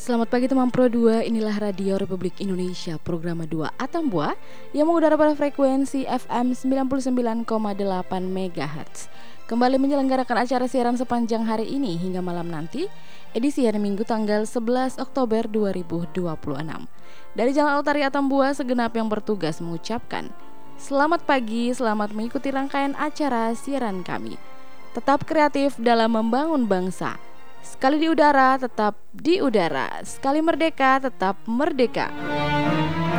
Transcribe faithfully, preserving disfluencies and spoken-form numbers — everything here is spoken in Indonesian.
Selamat pagi teman Pro dua, inilah Radio Republik Indonesia, program dua Atambua yang mengudara pada frekuensi F M sembilan puluh sembilan koma delapan megahertz. Kembali menyelenggarakan acara siaran sepanjang hari ini hingga malam nanti, edisi hari Minggu tanggal sebelas Oktober dua ribu dua puluh enam. Dari Jalan Altari Atambua, segenap yang bertugas mengucapkan selamat pagi, selamat mengikuti rangkaian acara siaran kami. Tetap kreatif dalam membangun bangsa. Sekali di udara, tetap di udara. Sekali merdeka, tetap merdeka.